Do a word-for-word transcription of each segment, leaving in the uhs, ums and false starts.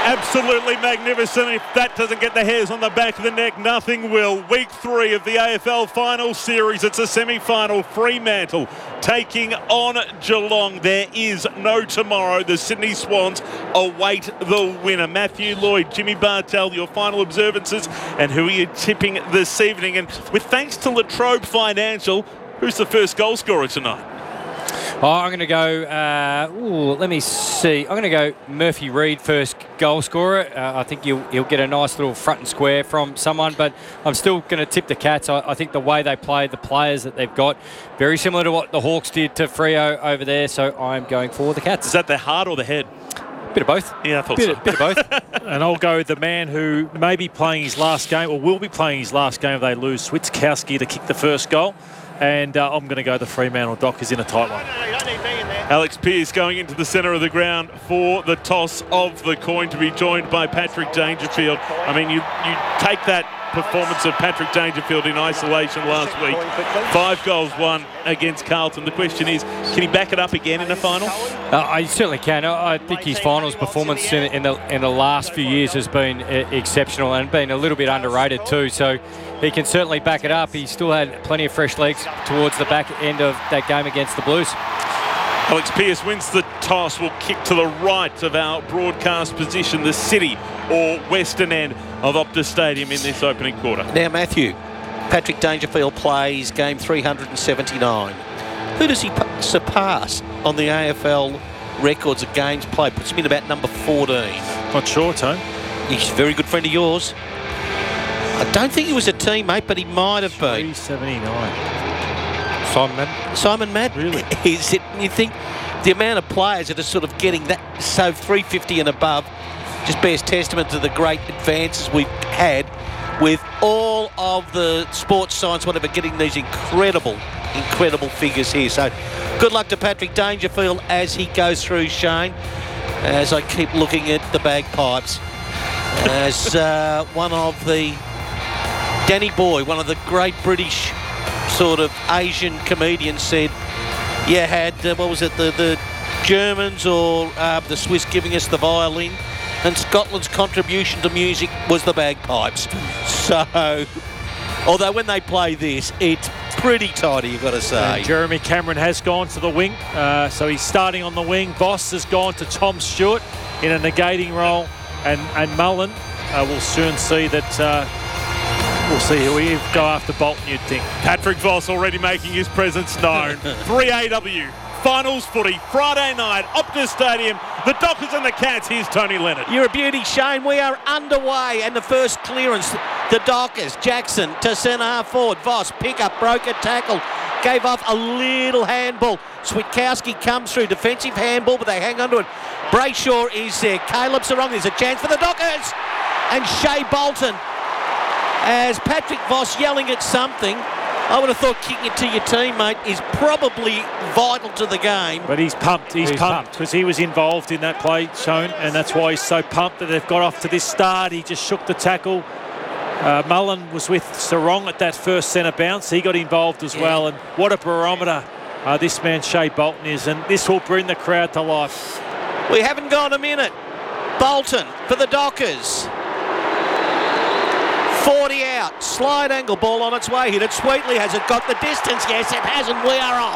Absolutely magnificent. If that doesn't get the hairs on the back of the neck, nothing will. Week three of the A F L Final Series. It's a semi-final. Fremantle taking on Geelong. There is no tomorrow. The Sydney Swans await the winner. Matthew Lloyd, Jimmy Bartel, your final observances, and who are you tipping this evening? And with thanks to Latrobe Financial, who's the first goal scorer tonight? Oh, I'm going to go, uh, ooh, let me see. I'm going to go Murphy Reid, first goal scorer. Uh, I think he'll, he'll get a nice little front and square from someone, but I'm still going to tip the Cats. I, I think the way they play, the players that they've got, very similar to what the Hawks did to Freo over there, so I'm going for the Cats. Is that the heart or the head? Bit of both. Yeah, I thought bit so. Of, bit of both. And I'll go with the man who may be playing his last game, or will be playing his last game if they lose, Switkowski, to kick the first goal. And uh, I'm going to go the Fremantle Dockers in a tight one. Alex Pearce going into the centre of the ground for the toss of the coin, to be joined by Patrick Dangerfield. I mean, you, you take that performance of Patrick Dangerfield in isolation last week. Five goals won against Carlton. The question is, can he back it up again in the final? Uh, I certainly can. I think his finals performance in, in the in the last few years has been uh, exceptional and been a little bit underrated too. So he can certainly back it up. He still had plenty of fresh legs towards the back end of that game against the Blues. Alex Pearce wins the toss, will kick to the right of our broadcast position, the city or western end of Optus Stadium in this opening quarter. Now, Matthew, Patrick Dangerfield plays game three hundred seventy-nine. Who does he p- surpass on the A F L records of games played? Puts him in about number fourteen. Not sure, Tone. He's a very good friend of yours. I don't think he was a teammate, but he might have been. three seventy-nine. Simon Madden. Simon Madden. Really? Is it? You think the amount of players that are sort of getting that, so three fifty and above, just bears testament to the great advances we've had with all of the sports science, whatever, getting these incredible, incredible figures here. So good luck to Patrick Dangerfield as he goes through, Shane, as I keep looking at the bagpipes. As uh, one of the, Danny Boy, one of the great British sort of Asian comedians, said, you had, uh, what was it, the, the Germans or uh, the Swiss giving us the violin, and Scotland's contribution to music was the bagpipes. So, although when they play this, it's pretty tidy, you've got to say. And Jeremy Cameron has gone to the wing, uh, so he's starting on the wing. Voss has gone to Tom Stewart in a negating role, and, and Mullen uh, will soon see that... Uh, We'll see who we go after Bolton, you'd think. Patrick Voss already making his presence known. three A W, finals footy, Friday night, Optus Stadium, the Dockers and the Cats. Here's Tony Leonard. You're a beauty, Shane. We are underway, and the first clearance, the Dockers, Jackson to centre half forward. Voss, pick up, broke a tackle, gave off a little handball. Switkowski comes through, defensive handball, but they hang on to it. Brayshaw is there. Caleb Sarong, there's a chance for the Dockers. And Shea Bolton, as Patrick Voss yelling at something. I would have thought kicking it to your teammate is probably vital to the game. But he's pumped. He's, He's pumped because he was involved in that play, Shone, and that's why he's so pumped that they've got off to this start. He just shook the tackle. Uh, Mullen was with Sarong at that first centre bounce. He got involved as yeah. well, and what a barometer uh, this man Shea Bolton is, and this will bring the crowd to life. We haven't gone a minute. Bolton for the Dockers. forty out, slide angle ball on its way. Hit it sweetly. Has it got the distance? Yes, it hasn't. We are off.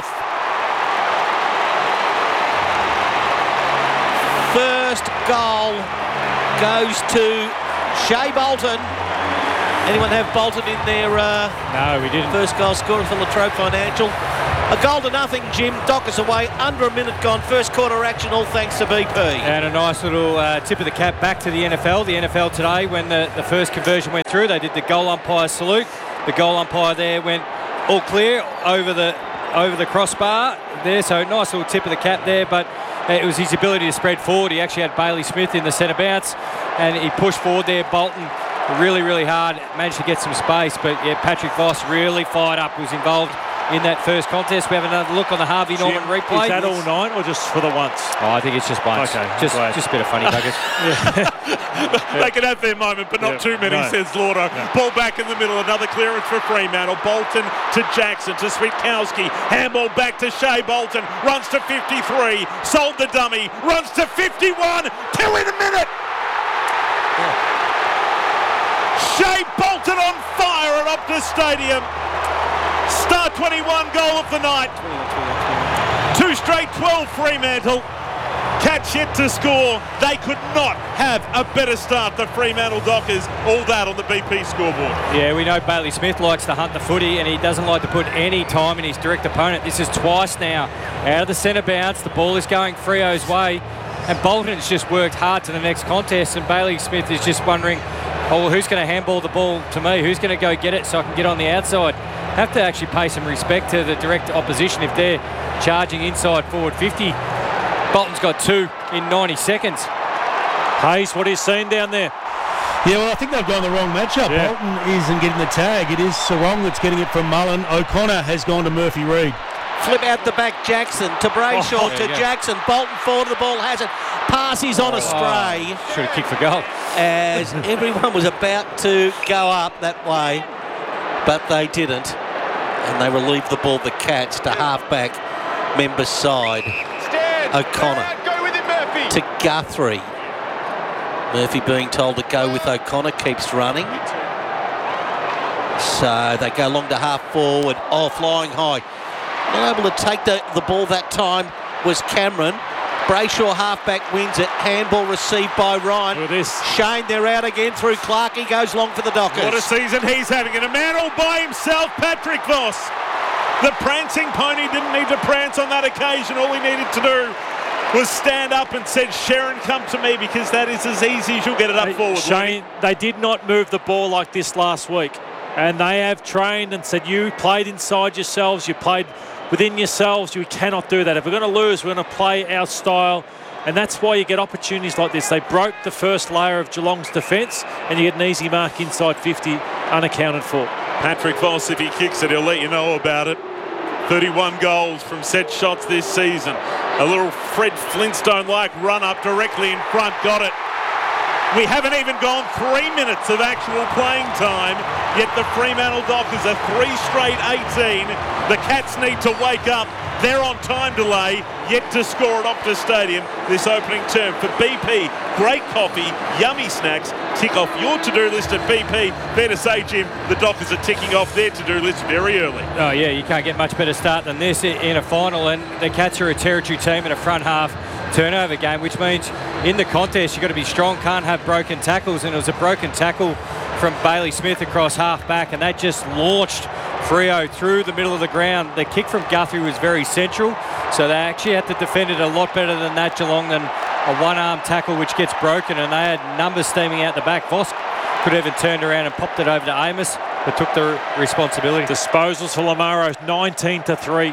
First goal goes to Shea Bolton. Anyone have Bolton in their uh, no, we didn't. First goal scorer for Latrobe Financial? A goal to nothing, Jim. Dockers away, under a minute gone. First quarter action, all thanks to B P. And a nice little uh, tip of the cap back to the N F L. The N F L today, when the, the first conversion went through, they did the goal umpire salute. The goal umpire there went all clear over the over the crossbar there. So nice little tip of the cap there, but it was his ability to spread forward. He actually had Bailey Smith in the centre bounce, and he pushed forward there. Bolton really, really hard, managed to get some space, but yeah, Patrick Voss really fired up, was involved in that first contest. We have another look on the Harvey Norman Jim, replay. Is that all nine or just for the once? Oh, I think it's just once. Okay, just, glad. just a bit of funny buggers. They can have their moment, but not yeah. too many, no. says Lauder. No. Ball back in the middle, another clearance for Fremantle. Bolton to Jackson, to Switkowski. Handball back to Shea Bolton. Runs to fifty-three. Sold the dummy. Runs to fifty-one. Two in a minute. Shea Bolton on fire at Optus Stadium. Star twenty-one goal of the night. Two straight twelve Fremantle. Cats yet to score. They could not have a better start, the Fremantle Dockers. All that on the B P scoreboard. Yeah, we know Bailey Smith likes to hunt the footy and he doesn't like to put any time in his direct opponent. This is twice now. Out of the centre bounce, the ball is going Freo's way. And Bolton's just worked hard to the next contest, and Bailey Smith is just wondering, oh, well, who's going to handball the ball to me? Who's going to go get it so I can get on the outside? Have to actually pay some respect to the direct opposition if they're charging inside forward fifty. Bolton's got two in ninety seconds. Hayes, what are you seeing down there? Yeah, well, I think they've gone the wrong matchup. Yeah. Bolton isn't getting the tag. It is Sarong that's getting it from Mullen. O'Connor has gone to Murphy Reid. Flip out the back, Jackson to Brayshaw Oh, to yeah, yeah. Jackson. Bolton forward, the ball has it. Pass is on a stray Oh, should have kicked for goal. as everyone was about to go up that way, but they didn't. And they relieved the ball, the Cats, to half-back member's side. O'Connor to Guthrie. Murphy being told to go with O'Connor, keeps running. So they go long to half forward. Oh, flying high. Not able to take the, the ball that time was Cameron. Brayshaw halfback wins it. Handball received by Ryan. Look at this. Shane, they're out again through Clark. He goes long for the Dockers. What a season he's having. And a man all by himself, Patrick Voss. The prancing pony didn't need to prance on that occasion. All he needed to do was stand up and said, Sharon, come to me, because that is as easy as you'll get it up Hey, forward. Shane, they did not move the ball like this last week. And they have trained and said, you played inside yourselves, you played within yourselves, you cannot do that. If we're going to lose, we're going to play our style. And that's why you get opportunities like this. They broke the first layer of Geelong's defence and you get an easy mark inside fifty, unaccounted for. Patrick Voss, if he kicks it, he'll let you know about it. thirty-one goals from set shots this season. A little Fred Flintstone-like run-up directly in front, got it. We haven't even gone three minutes of actual playing time, yet the Fremantle Dockers are three straight eighteen. The Cats need to wake up. They're on time delay, yet to score at Optus Stadium this opening term. For B P, great coffee, yummy snacks. Tick off your to-do list at B P. Fair to say, Jim, the Dockers are ticking off their to-do list very early. Oh, yeah, you can't get much better start than this in a final. And the Cats are a territory team in a front half turnover game, which means in the contest you've got to be strong, can't have broken tackles. And it was a broken tackle from Bailey Smith across half back, and that just launched Freo through the middle of the ground. The kick from Guthrie was very central, so they actually had to defend it a lot better than that, Geelong, than a one-arm tackle which gets broken, and they had numbers steaming out the back. Voss could have even turned around and popped it over to Amos, but took the responsibility. Disposals for Lamaro, nineteen to three.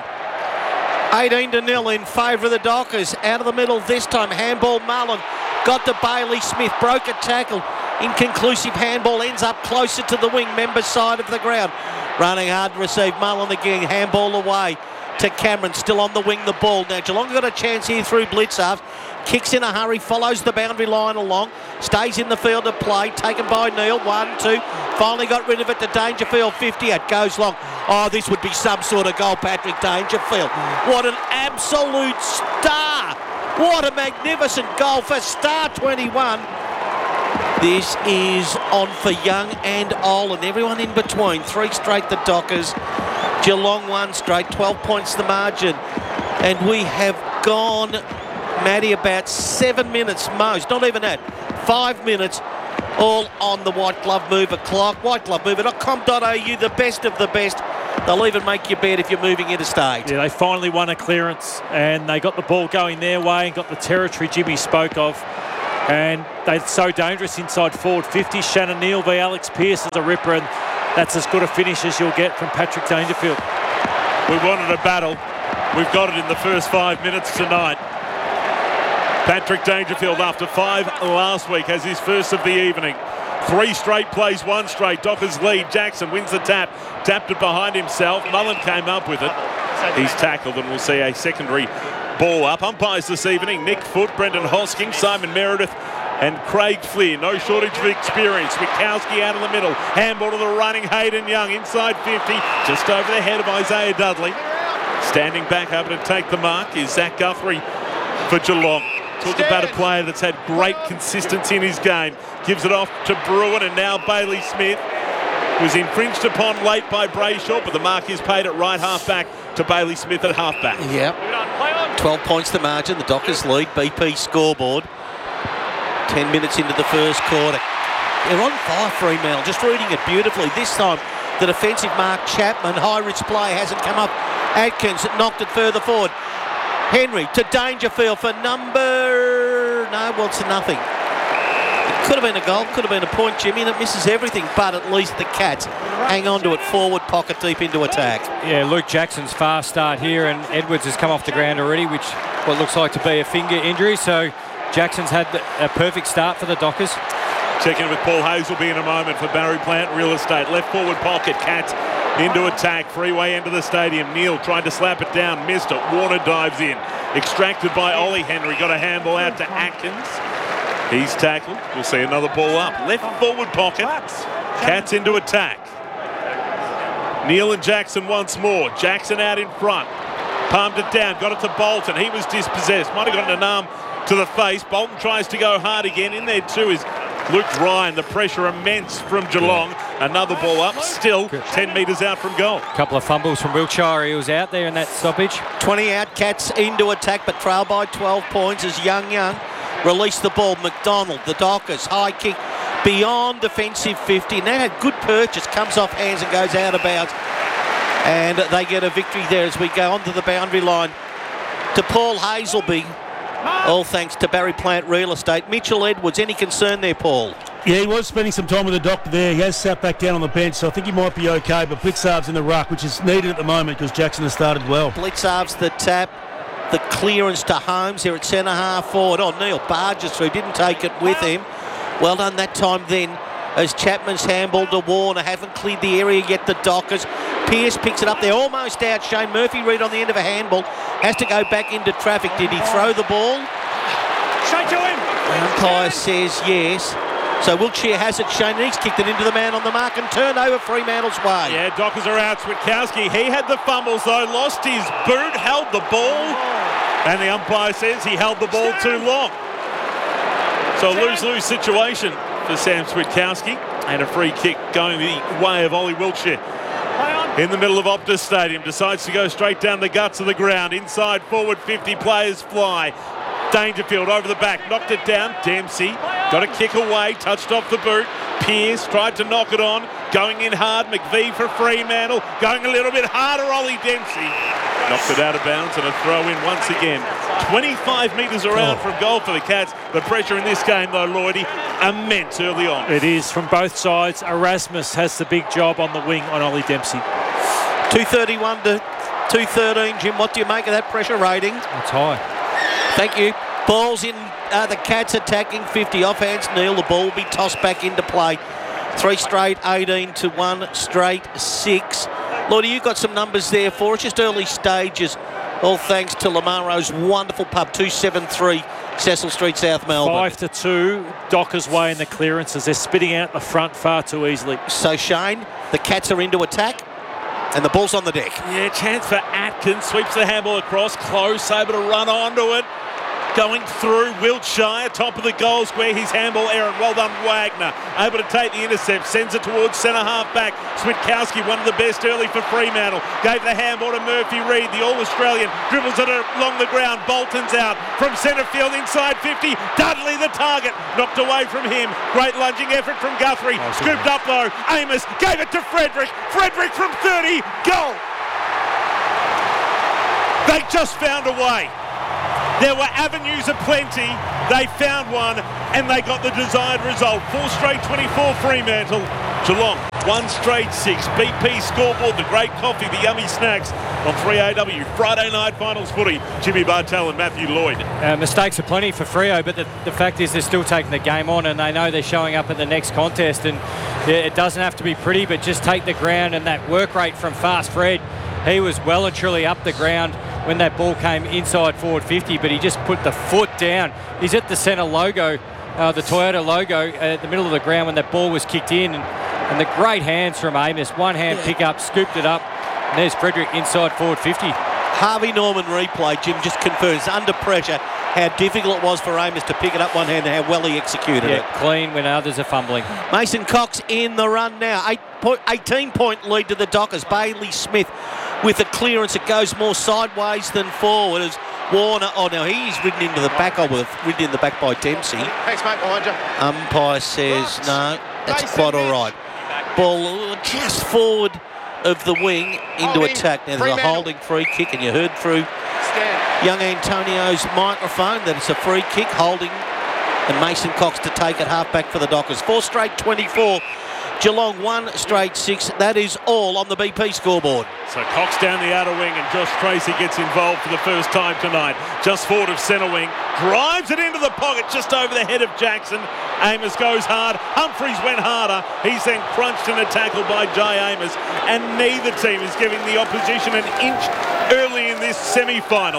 eighteen to nil in favour of the Dockers. Out of the middle this time, handball Mullen. Got to Bailey Smith, broke a tackle. Inconclusive handball, ends up closer to the wing, member's side of the ground. Running hard to receive Mullen again, handball away to Cameron, still on the wing, the ball. Now Geelong got a chance here through Blitzarf. Kicks in a hurry, follows the boundary line along, stays in the field of play, taken by Neil, one, two, finally got rid of it to Dangerfield, fifty, it goes long. Oh, this would be some sort of goal, Patrick Dangerfield. What an absolute star. What a magnificent goal for Star twenty-one. This is on for young and old and everyone in between. Three straight the Dockers, Geelong one straight, twelve points the margin. And we have gone, Matty, about seven minutes most, not even that, five minutes, all on the White Glove Mover clock. white glove mover dot com dot a u, the best of the best. They'll even make you bet if you're moving interstate. Yeah, they finally won a clearance and they got the ball going their way and got the territory Jimmy spoke of. And they're so dangerous inside forward fifty. Shannon Neal v Alex Pearce is a ripper, and that's as good a finish as you'll get from Patrick Dangerfield. We wanted a battle. We've got it in the first five minutes tonight. Patrick Dangerfield, after five last week, has his first of the evening. Three straight plays, one straight. Dockers lead. Jackson wins the tap. Tapped it behind himself. Mullen came up with it. He's tackled, and we'll see a secondary ball up. Umpires this evening: Nick Foote, Brendan Hosking, Simon Meredith and Craig Fleer. No shortage of experience. Witkowski out of the middle. Handball to the running Hayden Young inside fifty, just over the head of Isaiah Dudley. Standing back over to take the mark is Zach Guthrie for Geelong. Talk about a player that's had great consistency in his game. Gives it off to Bruin, and now Bailey Smith was infringed upon late by Brayshaw, but the mark is paid at right half-back to Bailey Smith at half-back. Yep. twelve points the margin. The Dockers lead. B P scoreboard. ten minutes into the first quarter. They're on fire, Fremantle. Just reading it beautifully. This time, the defensive mark, Chapman. High-risk play hasn't come up. Atkins knocked it further forward. Henry to Dangerfield for number... No, well, it's nothing. It could have been a goal, could have been a point, Jimmy, and it misses everything, but at least the Cats hang on to it, forward pocket deep into attack. Yeah, Luke Jackson's fast start here, and Edwards has come off the ground already, which what looks like to be a finger injury, so Jackson's had a perfect start for the Dockers. Checking with Paul Hazelby in a moment for Barry Plant Real Estate. Left forward pocket, Cats into attack, freeway end of the stadium. Neil tried to slap it down, missed it. Warner dives in, extracted by Ollie Henry, got a handball out to Atkins. He's tackled. We'll see another ball up. Left forward pocket, Cats into attack. Neil and Jackson once more. Jackson out in front, palmed it down, got it to Bolton. He was dispossessed, might have gotten an arm to the face. Bolton tries to go hard again. In there too is Luke Ryan. The pressure immense from Geelong. Another ball up, still ten metres out from goal. A couple of fumbles from Wiltshire. He was out there in that stoppage. twenty out, Cats into attack, but trail by twelve points as Young Young released the ball. McDonald, the Dockers, high kick beyond defensive fifty. And that had good purchase, comes off hands and goes out of bounds. And they get a victory there as we go onto the boundary line to Paul Hazelby. All thanks to Barry Plant Real Estate. Mitchell Edwards, any concern there, Paul? Yeah, he was spending some time with the doctor there. He has sat back down on the bench, so I think he might be okay. But Blitzarv's in the ruck, which is needed at the moment because Jackson has started well. Blitzarv's the tap. The clearance to Holmes here at centre half forward. Oh, Neil barges through, didn't take it with him. Well done that time then as Chapman's handball to Warner. Haven't cleared the area yet, the Dockers. Pearce picks it up there, almost out. Shane Murphy read on the end of a handball. Has to go back into traffic. Did he throw the ball? Straight to him. The umpire says yes. So Wiltshire has it. Shane East kicked it into the man on the mark and turned over Fremantle's way. Yeah, Dockers are out. Switkowski, he had the fumbles though, lost his boot, held the ball, and the umpire says he held the ball too long. So a lose-lose situation for Sam Switkowski, and a free kick going the way of Ollie Wiltshire. In the middle of Optus Stadium, decides to go straight down the guts of the ground. Inside forward fifty players fly. Dangerfield over the back, knocked it down. Dempsey got a kick away, touched off the boot. Pearce tried to knock it on, going in hard. McVie for Fremantle, going a little bit harder. Ollie Dempsey knocked it out of bounds, and a throw in once again. twenty-five metres around oh. from goal for the Cats. The pressure in this game, though, Lloydie, immense early on. It is from both sides. Erasmus has the big job on the wing on Ollie Dempsey. two thirty-one to two thirteen, Jim. What do you make of that pressure rating? It's high. Thank you. Ball's in, uh, the Cats attacking fifty. Off hands Neil, the ball will be tossed back into play. Three straight eighteen to one straight six. Lloydie, you got some numbers there for us, just early stages. All thanks to Lamaro's wonderful pub, two seventy-three Cecil Street, South Melbourne. Five to two, Dockers way in the clearances. They're spitting out the front far too easily. So Shane, the Cats are into attack. And the ball's on the deck. Yeah, chance for Atkins. Sweeps the handball across. Close, able to run onto it. Going through Wiltshire, top of the goal square. His handball error. Well done, Wagner. Able to take the intercept. Sends it towards centre half back. Switkowski, one of the best early for Fremantle. Gave the handball to Murphy Reid, the All-Australian. Dribbles it along the ground. Bolton's out from centre field inside fifty. Dudley the target. Knocked away from him. Great lunging effort from Guthrie. Oh, Scooped up though. Amos gave it to Frederick. Frederick from thirty. Goal. They just found a way. There were avenues aplenty. They found one and they got the desired result. Four straight twenty-four Fremantle. Geelong, one straight six. B P scoreboard, the great coffee, the yummy snacks on three A W. Friday night finals footy. Jimmy Bartel and Matthew Lloyd. Uh, mistakes are plenty for Freo, but the, the fact is they're still taking the game on and they know they're showing up at the next contest. And yeah, it doesn't have to be pretty, but just take the ground, and that work rate from Fast Fred. He was well and truly up the ground when that ball came inside forward fifty, but he just put the foot down. He's at the centre logo, uh, the Toyota logo, at the middle of the ground when that ball was kicked in. And, and the great hands from Amos. One hand pick up, scooped it up. And there's Frederick inside forward fifty. Harvey Norman replay, Jim, just confirms under pressure. how difficult it was for Amos to pick it up one hand and how well he executed Yeah, it. clean when others are fumbling. Mason Cox in the run now. Eight point, eighteen point lead to the Dockers. Bailey Smith with a clearance. It goes more sideways than forward as Warner. Oh, now he's ridden into the back. Oh, well, ridden in the back by Dempsey. Thanks, mate. Behind you. Umpire says no. That's quite all right. Ball just forward of the wing into Holding. attack. Now there's a Fremantle. holding free kick, and you heard through Stand. young Antonio's microphone that it's a free kick. Holding and Mason Cox to take it half back for the Dockers. Four straight twenty-four. Geelong one straight six. That is all on the B P scoreboard. So Cox down the outer wing and Josh Tracy gets involved for the first time tonight. Just forward of centre wing. Drives it into the pocket just over the head of Jackson. Amos goes hard. Humphreys went harder. He's then crunched in a tackle by Jay Amos. And neither team is giving the opposition an inch early in this semi-final.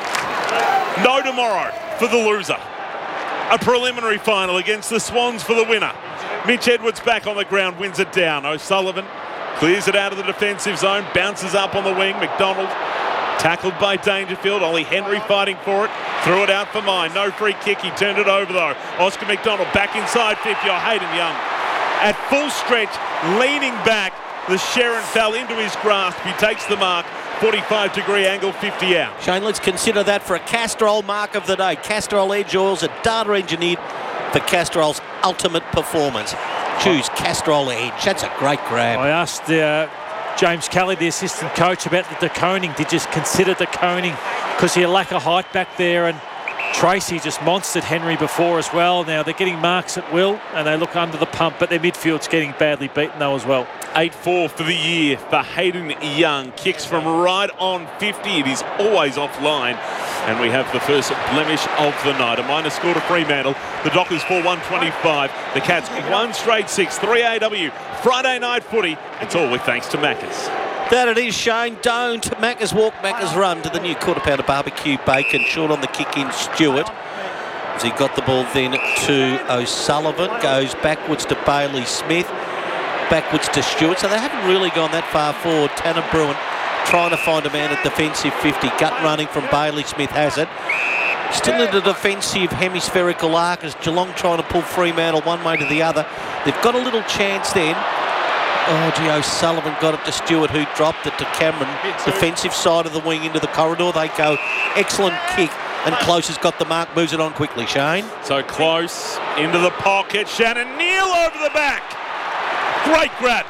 No tomorrow for the loser. A preliminary final against the Swans for the winner. Mitch Edwards back on the ground, wins it down. O'Sullivan clears it out of the defensive zone, bounces up on the wing. McDonald tackled by Dangerfield. Ollie Henry fighting for it. Threw it out for mine. No free kick. He turned it over though. Oscar McDonald back inside fifty. Oh, Hayden Young at full stretch, leaning back. The Sharon fell into his grasp. He takes the mark. forty-five degree angle, fifty out. Shane, let's consider that for a Castrol mark of the day. Castrol Edge Oils are data engineered for Castrol's ultimate performance. Choose Castrol Edge. That's a great grab. I asked uh, James Kelly, the assistant coach, about the deconing. Did you consider deconing? Because you lack a height back there, and Tracy just monstered Henry before as well. Now they're getting marks at will, and they look under the pump, but their midfield's getting badly beaten though as well. eight four for the year for Hayden Young. Kicks from right on fifty. It is always offline. And we have the first blemish of the night. A minor score to Fremantle. The Dockers for one twenty-five. The Cats one straight six. three A W. Friday night footy. It's all with thanks to Macca's. That it is, Shane. Don't. Macca's walk, Macca's run to the new quarter pounder barbecue bacon. Short on the kick in Stewart. As he got the ball then to O'Sullivan. Goes backwards to Bailey Smith. Backwards to Stewart. So they haven't really gone that far forward. Tanner Bruin trying to find a man at defensive fifty. Gut running from Bailey Smith has it. Still in the defensive hemispherical arc as Geelong trying to pull Fremantle one way to the other. They've got a little chance then. Oh, gee, O'Sullivan got it to Stewart, who dropped it to Cameron. Defensive side of the wing into the corridor. They go. Excellent kick. And Close has got the mark. Moves it on quickly, Shane. So Close into the pocket. Shannon Neal over the back. Great grab.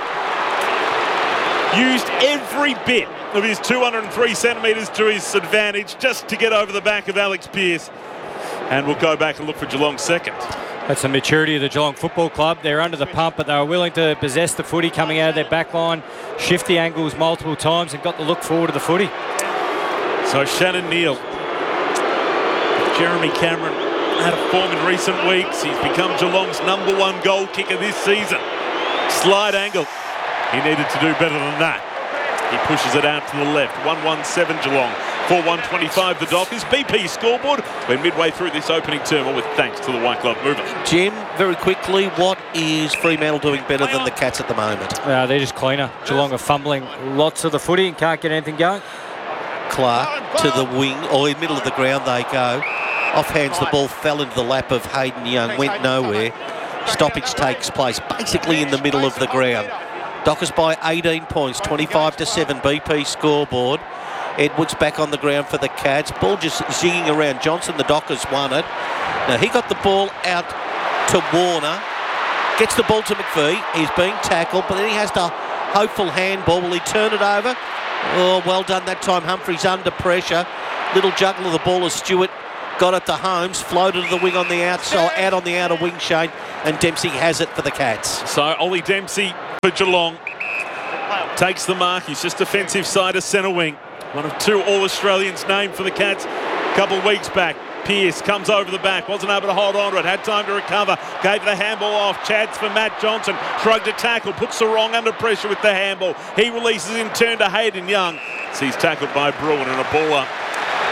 Used every bit of his two hundred three centimetres to his advantage just to get over the back of Alex Pearce. And we'll go back and look for Geelong's second. That's the maturity of the Geelong Football Club. They're under the pump, but they were willing to possess the footy coming out of their back line, shift the angles multiple times and got the look forward of the footy. So Shannon Neal. Jeremy Cameron had a form in recent weeks. He's become Geelong's number one goal kicker this season. Slide angle. He needed to do better than that. He pushes it out to the left. one one seven Geelong. four one twenty-five the Dockers. B P scoreboard. We're midway through this opening term with thanks to the White Glove Movement. Jim, very quickly, what is Fremantle doing better than the Cats at the moment? Uh, they're just cleaner. Geelong are fumbling lots of the footy and can't get anything going. Clark to the wing, or in the middle of the ground they go. Offhands the ball, fell into the lap of Hayden Young, went nowhere. Stoppage takes place basically in the middle of the ground. Dockers by eighteen points, twenty-five to seven, B P scoreboard. Edwards back on the ground for the Cats. Ball just zigging around. Johnson, the Dockers won it. Now he got the ball out to Warner. Gets the ball to McVee. He's being tackled, but then he has the hopeful handball. Will he turn it over? Oh, well done that time. Humphreys under pressure. Little juggle of the ball as Stewart got it to Holmes. Floated to the wing on the outside, out on the outer wing, Shane. And Dempsey has it for the Cats. So Ollie Dempsey for Geelong takes the mark. He's just defensive side of centre wing. One of two All-Australians named for the Cats a couple of weeks back. Pearce comes over the back, wasn't able to hold on to it, had time to recover, gave the handball off. Chads for Matt Johnson, shrugged a tackle, puts the wrong under pressure with the handball. He releases in turn to Hayden Young. So he's tackled by Bruin and a ball up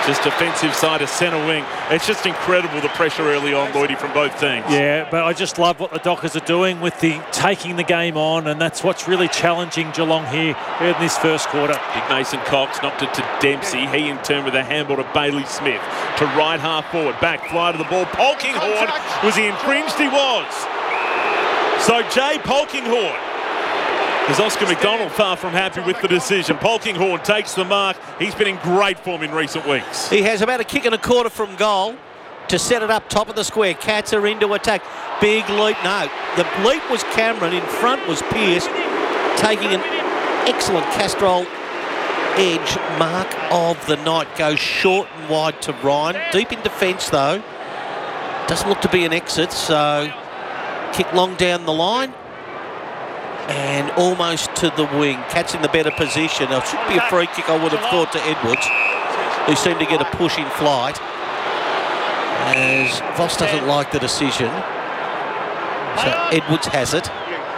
just defensive side of centre wing. It's just incredible the pressure early on, Lloydie, from both teams. Yeah, but I just love what the Dockers are doing with the taking the game on, and that's what's really challenging Geelong here in this first quarter. Big Mason Cox knocked it to Dempsey. He in turn with a handball to Bailey Smith. To right half forward. Back fly to the ball. Polkinghorn. Was he infringed? He was. So Jay Polkinghorn. There's Oscar McDonald far from happy with the decision. Polkinghorn takes the mark. He's been in great form in recent weeks. He has about a kick and a quarter from goal to set it up top of the square. Cats are into attack. Big leap. No, the leap was Cameron. In front was Pearce, taking an excellent Castrol edge. Mark of the night goes short and wide to Ryan. Deep in defence though. Doesn't look to be an exit, so kick long down the line. And almost to the wing. Cats in the better position. It should be a free kick, I would have thought, to Edwards, who seemed to get a push in flight. As Voss doesn't like the decision. So Edwards has it.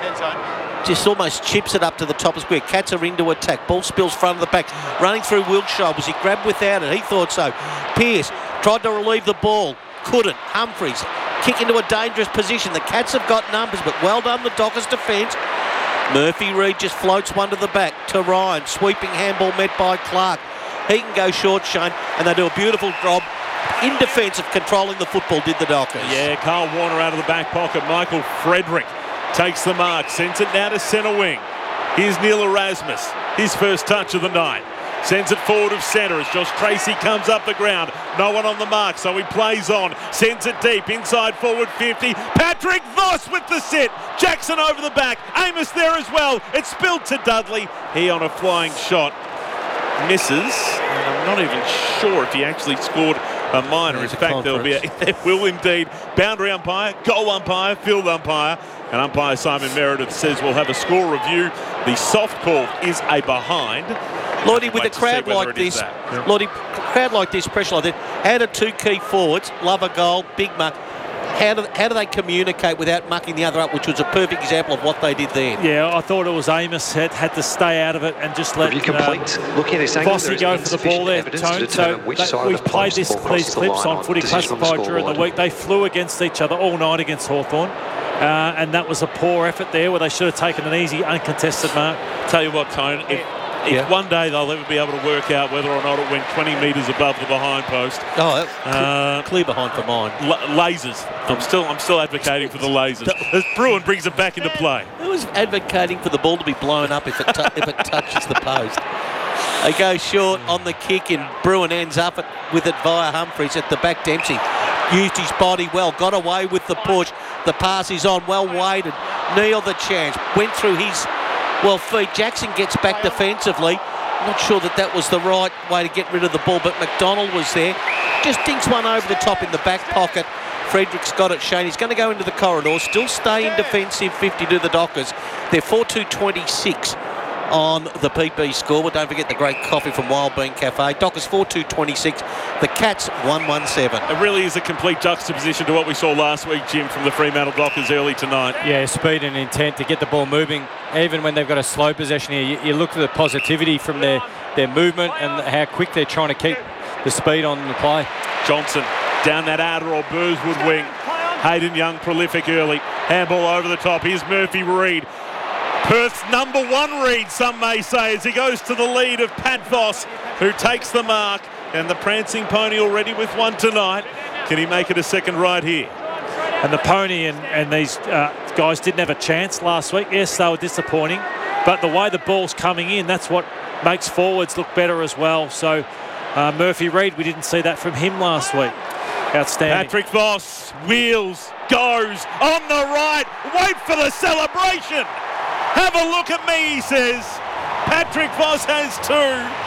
Just almost chips it up to the top of the square. Cats are into attack. Ball spills front of the pack. Running through Wiltshire. Was he grabbed without it? He thought so. Pearce tried to relieve the ball. Couldn't. Humphries kick into a dangerous position. The Cats have got numbers, but well done the Dockers defence. Murphy Reid just floats one to the back to Ryan. Sweeping handball met by Clark. He can go short, Shane, and they do a beautiful job in defence of controlling the football, did the Dockers. Yeah, Carl Warner out of the back pocket. Michael Frederick takes the mark, sends it now to centre wing. Here's Neil Erasmus, his first touch of the night. Sends it forward of centre as Josh Tracy comes up the ground. No one on the mark, so he plays on. Sends it deep, inside forward fifty. Patrick Voss with the sit. Jackson over the back. Amos there as well. It's spilled to Dudley. He on a flying shot. Misses. And I'm not even sure if he actually scored a minor. There's In a fact, there'll be a, there will indeed. Boundary umpire, goal umpire, field umpire. And umpire Simon Meredith says we'll have a score review. The soft call is a behind. Lloydie, with Wait a to crowd see whether like it is this, that. Yeah. Lloydie, crowd like this, pressure like that, how do two key forwards, love a goal, big muck, how do, how do they communicate without mucking the other up, which was a perfect example of what they did there? Yeah, I thought it was Amos had, had to stay out of it and just let Review complete. um, Looking at this angle, there Fossey is go for the ball insufficient there, evidence to Tone. determine So which they, side we've of the played post this, the ball these crosses the clips line on Footy Decision on the Classified during the scoreboard. week. They flew against each other all night against Hawthorn. Uh, and that was a poor effort there where they should have taken an easy, uncontested mark. Tell you what, Tone, if, if Yeah. one day they'll ever be able to work out whether or not it went twenty metres above the behind post. Oh, Uh, clear behind for mine. L- lasers. I'm still, I'm still advocating for the lasers. As Bruin brings it back into play. Who was advocating for the ball to be blown up if it, tu- if it touches the post? They go short on the kick and Bruin ends up at, with it via Humphries at the back. Dempsey used his body well, got away with the push. The pass is on, well weighted. Neil the chance, went through his well feet. Jackson gets back defensively. Not sure that that was the right way to get rid of the ball, but McDonald was there. Just dinks one over the top in the back pocket. Frederick's got it, Shane. He's going to go into the corridor. Still stay in defensive fifty to the Dockers. They're four two twenty-six on the P P score. But don't forget the great coffee from Wild Bean Cafe. Dockers four two twenty-six. The Cats one one seven. It really is a complete juxtaposition to what we saw last week, Jim, from the Fremantle Dockers early tonight. Yeah, speed and intent to get the ball moving. Even when they've got a slow possession here, you, you look at the positivity from their, their movement and how quick they're trying to keep the speed on the play. Johnson down that outer or Burswood wing. Hayden Young prolific early. Handball over the top. Here's Murphy Reid. Perth's number one Reid, some may say, as he goes to the lead of Pat Voss, who takes the mark. And the prancing pony already with one tonight. Can he make it a second right here? And the pony and, and these uh, guys didn't have a chance last week. Yes, they were disappointing. But the way the ball's coming in, that's what makes forwards look better as well. So uh, Murphy Reid, we didn't see that from him last week. Outstanding. Patrick Voss wheels, goes on the right. Wait for the celebration. Have a look at me, he says. Patrick Voss has two.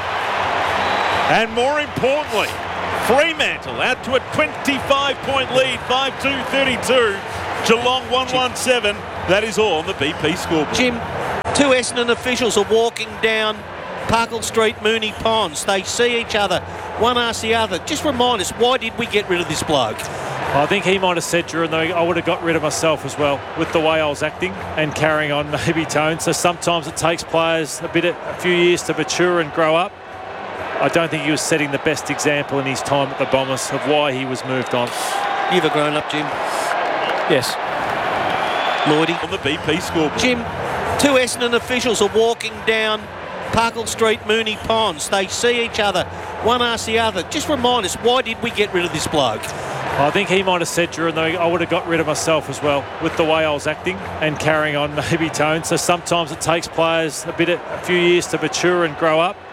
And more importantly, Fremantle out to a twenty-five point lead, five two thirty-two. Geelong one one seven. That is all on the B P scoreboard. Jim, two Essendon officials are walking down Parkle Street, Mooney Ponds. They see each other. One asks the other, just remind us, why did we get rid of this bloke? I think he might have said during the week, I would have got rid of myself as well with the way I was acting and carrying on, maybe, Tone. So sometimes it takes players a bit, a few years to mature and grow up. I don't think he was setting the best example in his time at the Bombers of why he was moved on. You ever grown up, Jim? Yes. Lloydie? On the B P scoreboard. Jim, two Essendon officials are walking down Puckle Street, Mooney Ponds. They see each other. One asks the other. Just remind us, why did we get rid of this bloke? I think he might have said during the I would have got rid of myself as well with the way I was acting and carrying on maybe, Tone. So sometimes it takes players a bit, a few years to mature and grow up.